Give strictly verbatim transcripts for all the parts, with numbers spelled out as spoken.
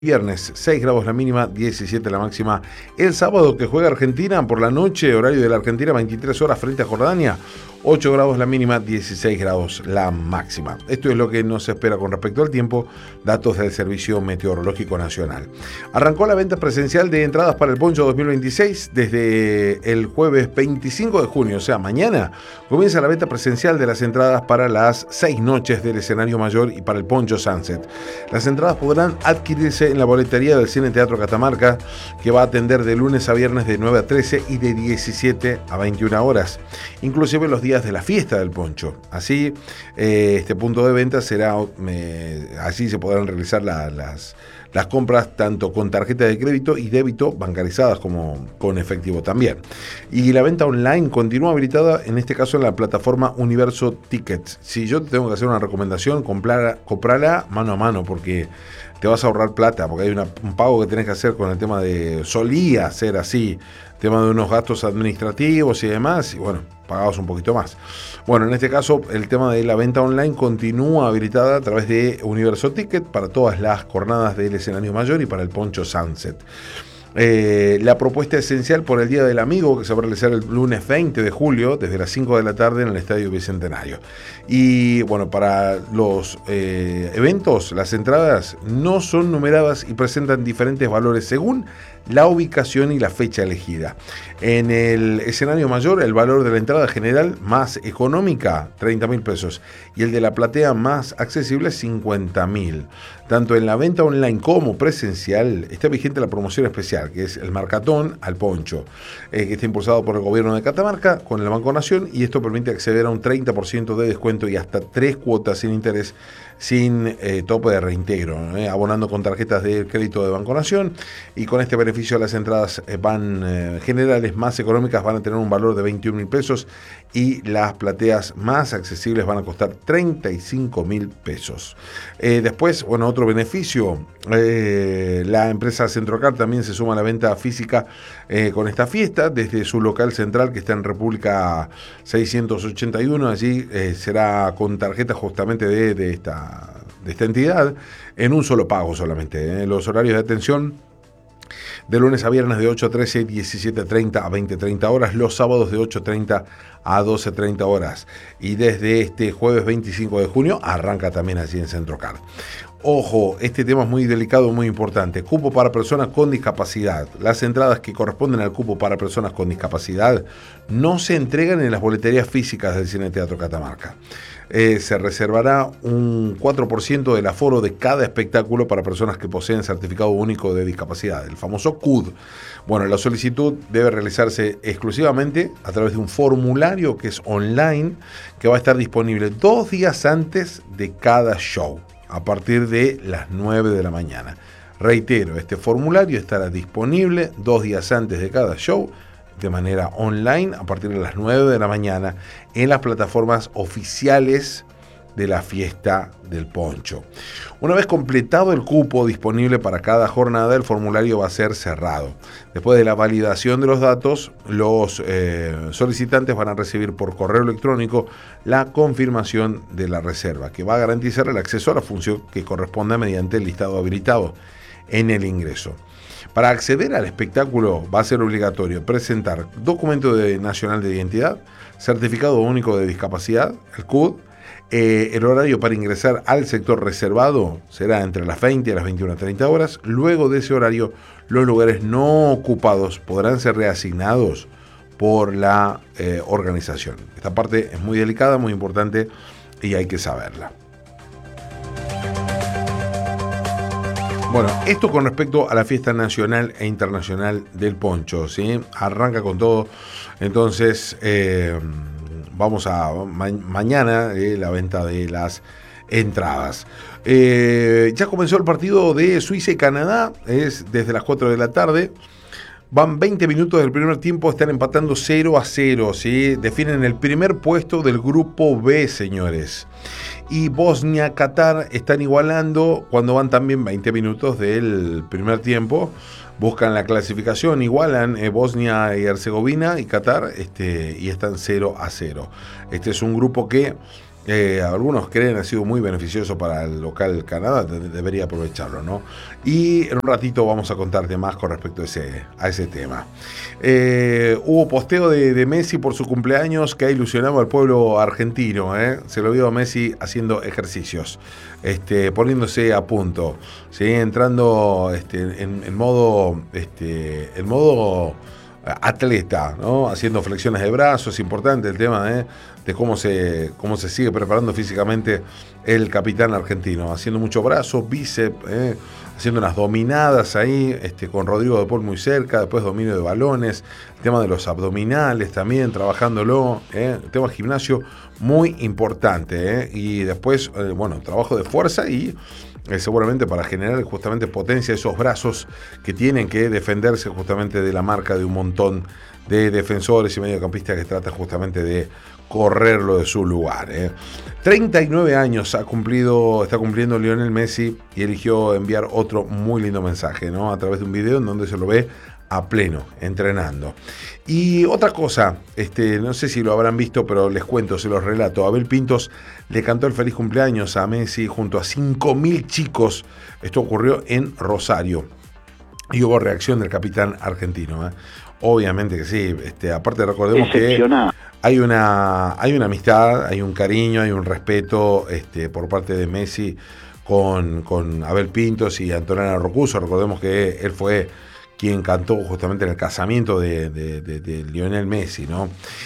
Viernes, seis grados la mínima, diecisiete la máxima. El sábado que juega Argentina por la noche, horario de la Argentina, veintitrés horas frente a Jordania, ocho grados la mínima, dieciséis grados la máxima. Esto es lo que nos espera con respecto al tiempo, datos del Servicio Meteorológico Nacional. Arrancó la venta presencial de entradas para el Poncho dos mil veintiséis desde el jueves veinticinco de junio, o sea, mañana comienza la venta presencial de las entradas para las seis noches del escenario mayor y para el Poncho Sunset. Las entradas podrán adquirirse en la boletería del Cine Teatro Catamarca, que va a atender de lunes a viernes de nueve a trece y de diecisiete a veintiuna horas, inclusive los días de la fiesta del Poncho. Así, eh, este punto de venta será, eh, así se podrán realizar la, las, las compras tanto con tarjeta de crédito y débito bancarizadas como con efectivo también. Y la venta online continúa habilitada, en este caso en la plataforma Universo Tickets. Si yo te tengo que hacer una recomendación, comprala, comprala mano a mano, porque te vas a ahorrar plata, porque hay una, un pago que tenés que hacer con el tema de, solía ser así, tema de unos gastos administrativos y demás, y bueno, pagabas un poquito más. Bueno, en este caso, el tema de la venta online continúa habilitada a través de Universo Ticket para todas las jornadas del escenario mayor y para el Poncho Sunset. Eh, la propuesta esencial por el Día del Amigo, que se va a realizar el lunes veinte de julio desde las cinco de la tarde en el Estadio Bicentenario. Y bueno, para los eh, eventos, las entradas no son numeradas y presentan diferentes valores según la ubicación y la fecha elegida. En el escenario mayor, el valor de la entrada general más económica, treinta mil pesos, y el de la platea más accesible, cincuenta mil. Tanto en la venta online como presencial está vigente la promoción especial, que es el Marcatón al Poncho, eh, que está impulsado por el gobierno de Catamarca con el Banco Nación, y esto permite acceder a un treinta por ciento de descuento y hasta tres cuotas sin interés, sin eh, tope de reintegro, eh, abonando con tarjetas de crédito de Banco Nación. Y con este beneficio las entradas eh, van eh, generales más económicas van a tener un valor de veintiún mil pesos y las plateas más accesibles van a costar treinta y cinco mil pesos. Eh, después, bueno, otro beneficio, eh, la empresa Centrocar también se suma a la venta física eh, con esta fiesta desde su local central que está en República seiscientos ochenta y uno. Allí eh, será con tarjeta justamente de, de esta de esta entidad, en un solo pago solamente. ¿eh? Los horarios de atención de lunes a viernes de ocho a trece, diecisiete treinta a veinte treinta horas, los sábados de ocho treinta a doce treinta horas. Y desde este jueves veinticinco de junio arranca también allí en Centrocar. Ojo, este tema es muy delicado, muy importante. Cupo para personas con discapacidad. Las entradas que corresponden al cupo para personas con discapacidad no se entregan en las boleterías físicas del Cine Teatro Catamarca. Eh, se reservará un cuatro por ciento del aforo de cada espectáculo para personas que poseen certificado único de discapacidad, el famoso C U D. Bueno, la solicitud debe realizarse exclusivamente a través de un formulario que es online, que va a estar disponible dos días antes de cada show, a partir de las nueve de la mañana. Reitero, este formulario estará disponible dos días antes de cada show, de manera online, a partir de las nueve de la mañana, en las plataformas oficiales de la fiesta del Poncho. Una vez completado el cupo disponible para cada jornada, el formulario va a ser cerrado. Después de la validación de los datos, los eh, solicitantes van a recibir por correo electrónico la confirmación de la reserva, que va a garantizar el acceso a la función que corresponda mediante el listado habilitado en el ingreso. Para acceder al espectáculo va a ser obligatorio presentar documento de nacional de identidad, certificado único de discapacidad, el C U D. Eh, el horario para ingresar al sector reservado será entre las veinte y las veintiuna treinta horas. Luego de ese horario, los lugares no ocupados podrán ser reasignados por la eh, organización. Esta parte es muy delicada, muy importante y hay que saberla. Bueno, esto con respecto a la fiesta nacional e internacional del Poncho, ¿sí? Arranca con todo. Entonces, eh, vamos a ma- mañana eh, la venta de las entradas. Eh, ya comenzó el partido de Suiza y Canadá, es desde las cuatro de la tarde. Van veinte minutos del primer tiempo, están empatando cero a cero, ¿sí? Definen el primer puesto del grupo B, señores. Y Bosnia, Qatar están igualando cuando van también veinte minutos del primer tiempo. Buscan la clasificación, igualan eh, Bosnia y Herzegovina y Qatar este, y están cero a cero. Este es un grupo que Eh, algunos creen ha sido muy beneficioso para el local Canadá, de- debería aprovecharlo, ¿no? Y en un ratito vamos a contarte más con respecto a ese, a ese tema. Eh, hubo posteo de, de Messi por su cumpleaños que ha ilusionado al pueblo argentino, ¿eh? Se lo vio a Messi haciendo ejercicios, este, poniéndose a punto, ¿sí? Entrando este, en, en modo, este, en modo atleta, ¿no? Haciendo flexiones de brazos, importante el tema ¿eh? de cómo se, cómo se sigue preparando físicamente el capitán argentino, haciendo mucho brazo, bíceps, ¿eh? Haciendo unas dominadas ahí, este, con Rodrigo de Paul muy cerca, después dominio de balones, el tema de los abdominales también, trabajándolo, ¿eh? El tema del gimnasio, muy importante, ¿eh? Y después, eh, bueno, trabajo de fuerza y Eh, seguramente para generar justamente potencia esos brazos que tienen que defenderse justamente de la marca de un montón de defensores y mediocampistas que tratan justamente de correrlo de su lugar. ¿eh? treinta y nueve años ha cumplido, está cumpliendo Lionel Messi y eligió enviar otro muy lindo mensaje, ¿no? A través de un video en donde se lo ve a pleno, entrenando. Y otra cosa, este, no sé si lo habrán visto, pero les cuento, se los relato. Abel Pintos le cantó el feliz cumpleaños a Messi junto a cinco mil chicos. Esto ocurrió en Rosario. Y hubo reacción del capitán argentino. ¿eh? Obviamente que sí. Este, aparte recordemos que hay una, hay una amistad, hay un cariño, hay un respeto este, por parte de Messi con, con Abel Pintos y Antonella Rocuso. Recordemos que él fue quien cantó justamente en el casamiento de, de, de, de Lionel Messi, ¿no?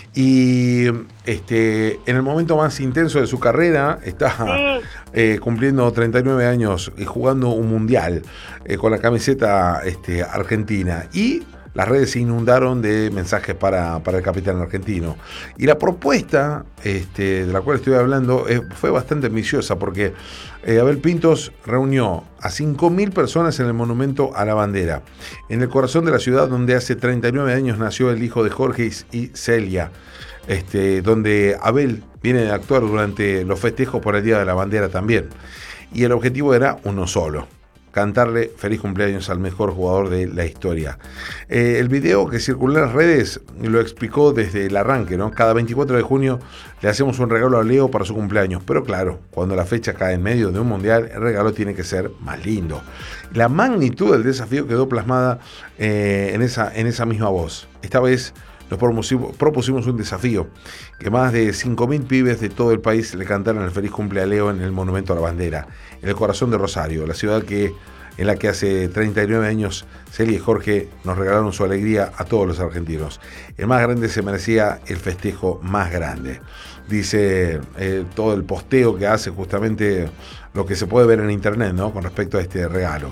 Y este, en el momento más intenso de su carrera está eh, cumpliendo treinta y nueve años y jugando un mundial eh, con la camiseta este, argentina. Y las redes se inundaron de mensajes para, para el capitán argentino. Y la propuesta este, de la cual estoy hablando eh, fue bastante ambiciosa porque eh, Abel Pintos reunió a cinco mil personas en el Monumento a la Bandera, en el corazón de la ciudad donde hace treinta y nueve años nació el hijo de Jorge y Celia, este, donde Abel viene a actuar durante los festejos por el Día de la Bandera también. Y el objetivo era uno solo: cantarle feliz cumpleaños al mejor jugador de la historia. Eh, el video que circuló en las redes lo explicó desde el arranque, ¿no? Cada veinticuatro de junio le hacemos un regalo a Leo para su cumpleaños, pero claro, cuando la fecha cae en medio de un mundial, el regalo tiene que ser más lindo. La magnitud del desafío quedó plasmada eh, en, esa, en esa misma voz. Esta vez nos propusimos, propusimos un desafío, que más de cinco mil pibes de todo el país le cantaran el feliz cumple a Leo en el Monumento a la Bandera, en el corazón de Rosario, la ciudad que, en la que hace treinta y nueve años Celia y Jorge nos regalaron su alegría a todos los argentinos. El más grande se merecía el festejo más grande. Dice eh, todo el posteo que hace, justamente lo que se puede ver en internet, ¿no? Con respecto a este regalo.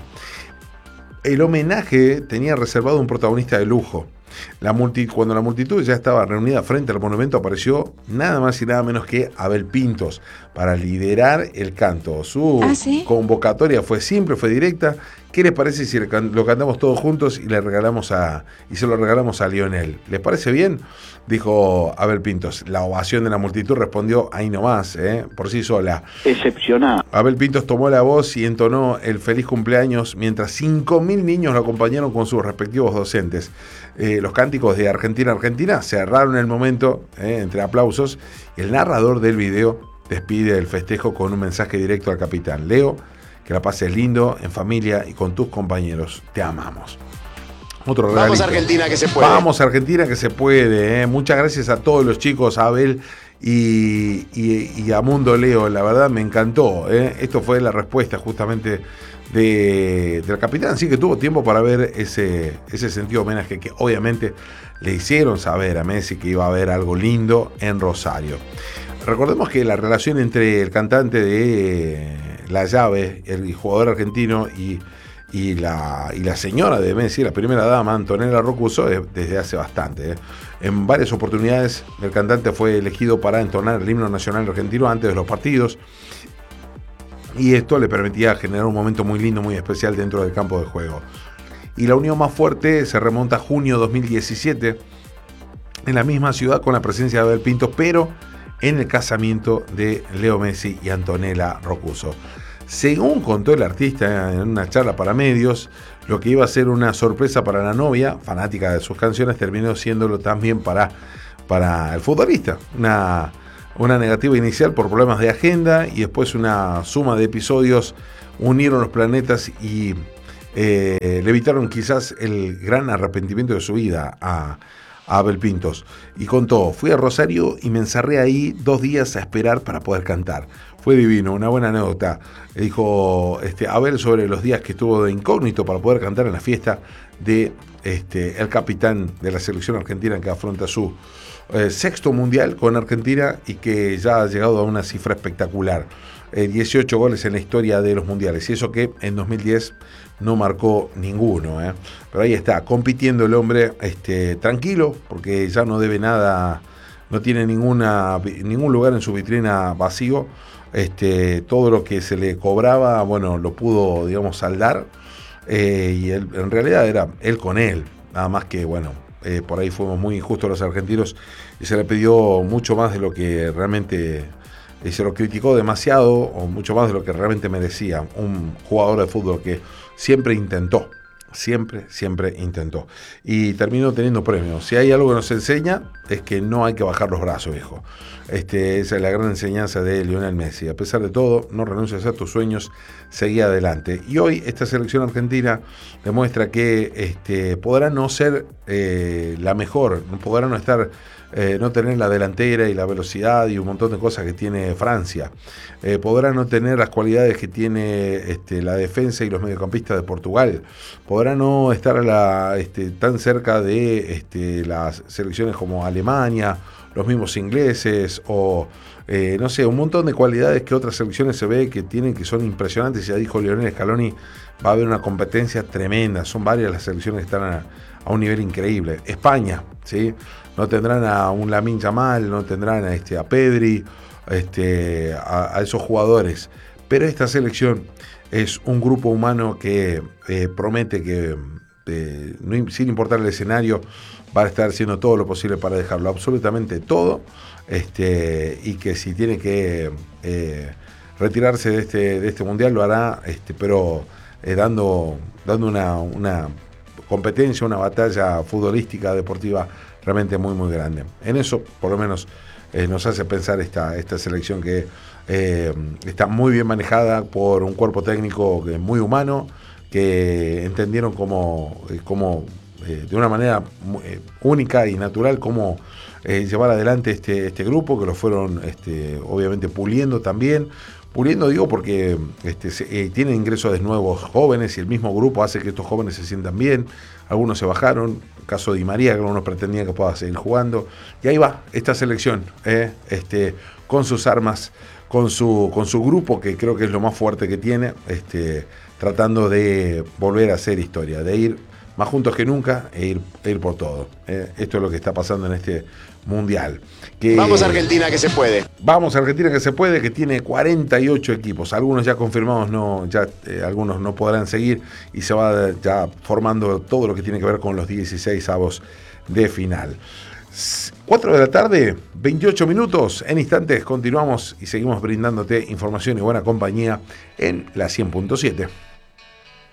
El homenaje tenía reservado un protagonista de lujo. La multi, cuando la multitud ya estaba reunida frente al monumento, apareció nada más y nada menos que Abel Pintos para liderar el canto. Su ¿Ah, sí? convocatoria fue simple, fue directa. ¿Qué les parece si lo cantamos todos juntos y le regalamos a y se lo regalamos a Lionel? ¿Les parece bien? Dijo Abel Pintos. La ovación de la multitud respondió ahí nomás, ¿eh? por sí sola. Excepcional. Abel Pintos tomó la voz y entonó el feliz cumpleaños mientras cinco mil niños lo acompañaron con sus respectivos docentes. Eh, los cánticos de Argentina, Argentina cerraron el momento eh, entre aplausos. El narrador del video despide el festejo con un mensaje directo al capitán. Leo, que la pases lindo, en familia y con tus compañeros. Te amamos. Otro regalito. Vamos Argentina que se puede. Vamos Argentina que se puede. Eh. Muchas gracias a todos los chicos, a Abel y, y, y a Mundo Leo. La verdad me encantó. Eh. Esto fue la respuesta justamente de, del capitán. Así que tuvo tiempo para ver ese, ese sentido homenaje que obviamente le hicieron saber a Messi que iba a haber algo lindo en Rosario. Recordemos que la relación entre el cantante de La Llave, el jugador argentino, y, y, la, y la señora de Messi, la primera dama, Antonella Rocuso, es desde hace bastante. ¿eh? En varias oportunidades el cantante fue elegido para entonar el himno nacional argentino antes de los partidos, y esto le permitía generar un momento muy lindo, muy especial dentro del campo de juego. Y la unión más fuerte se remonta a junio dos mil diecisiete, en la misma ciudad, con la presencia de Abel Pintos, pero en el casamiento de Leo Messi y Antonella Rocuso. Según contó el artista en una charla para medios, lo que iba a ser una sorpresa para la novia, fanática de sus canciones, terminó siéndolo también para, para el futbolista. Una, una negativa inicial por problemas de agenda y después una suma de episodios unieron los planetas y eh, le evitaron quizás el gran arrepentimiento de su vida a, a Abel Pintos. Y contó, fui a Rosario y me encerré ahí dos días a esperar para poder cantar. Fue divino, una buena anécdota. Dijo este, Abel sobre los días que estuvo de incógnito para poder cantar en la fiesta de este, el capitán de la selección argentina que afronta su eh, sexto mundial con Argentina y que ya ha llegado a una cifra espectacular. Eh, dieciocho goles en la historia de los mundiales. Y eso que en dos mil diez no marcó ninguno. ¿eh? Pero ahí está, compitiendo el hombre este, tranquilo, porque ya no debe nada, no tiene ninguna, ningún lugar en su vitrina vacío. Este, todo lo que se le cobraba, bueno, lo pudo, digamos, saldar. Eh, y él, en realidad era él con él. Nada más que, bueno, eh, por ahí fuimos muy injustos los argentinos y se le pidió mucho más de lo que realmente... Y se lo criticó demasiado o mucho más de lo que realmente merecía un jugador de fútbol que siempre intentó, siempre, siempre intentó. Y terminó teniendo premios. Si hay algo que nos enseña es que no hay que bajar los brazos, viejo. Este, esa es la gran enseñanza de Lionel Messi. A pesar de todo, no renuncies a tus sueños, seguí adelante. Y hoy esta selección argentina demuestra que este, podrá no ser eh, la mejor, podrá no estar... Eh, no tener la delantera y la velocidad y un montón de cosas que tiene Francia. Eh, podrá no tener las cualidades que tiene este, la defensa y los mediocampistas de Portugal. Podrá no estar a la, este, tan cerca de este, las selecciones como Alemania, los mismos ingleses o eh, no sé, un montón de cualidades que otras selecciones se ve que tienen que son impresionantes. Ya dijo Lionel Scaloni, va a haber una competencia tremenda. Son varias las selecciones que están a, a un nivel increíble. España, ¿sí? No tendrán a un Lamine Yamal, no tendrán a, este, a Pedri, este, a, a esos jugadores. Pero esta selección es un grupo humano que eh, promete que, eh, no, sin importar el escenario, va a estar haciendo todo lo posible para dejarlo absolutamente todo. Este, y que si tiene que eh, retirarse de este, de este mundial, lo hará, este, pero eh, dando, dando una, una competencia, una batalla futbolística, deportiva, realmente muy muy grande. En eso por lo menos eh, nos hace pensar esta, esta selección que eh, está muy bien manejada por un cuerpo técnico que es muy humano, que entendieron como, como eh, de una manera eh, única y natural cómo eh, llevar adelante este, este grupo, que lo fueron este, obviamente puliendo también. Puliendo digo porque este, se, eh, tienen ingresos de nuevos jóvenes y el mismo grupo hace que estos jóvenes se sientan bien. Algunos se bajaron, el caso de Di María, que algunos pretendían que pueda seguir jugando. Y ahí va esta selección, eh, este, con sus armas, con su, con su grupo, que creo que es lo más fuerte que tiene, este, tratando de volver a hacer historia, de ir más juntos que nunca e ir, e ir por todo. Eh. Esto es lo que está pasando en este mundial. Que, vamos Argentina que se puede. Vamos Argentina que se puede, que tiene cuarenta y ocho equipos. Algunos ya confirmados, no, ya eh, algunos no podrán seguir y se va ya formando todo lo que tiene que ver con los dieciséis avos de final. cuatro de la tarde, veintiocho minutos. En instantes continuamos y seguimos brindándote información y buena compañía en la cien punto siete.